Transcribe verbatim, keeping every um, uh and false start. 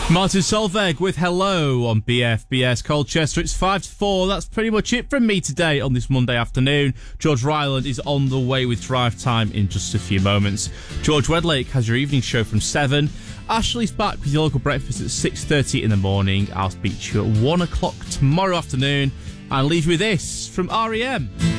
Martin Solveig with Hello on B F B S Colchester. It's five to four. That's pretty much it from me today on this Monday afternoon. George Ryland is on the way with Drive Time in just a few moments. George Wedlake has your evening show from seven. Ashley's back with your local breakfast at six thirty in the morning. I'll speak to you at one o'clock tomorrow afternoon. I'll leave you with this from R E M.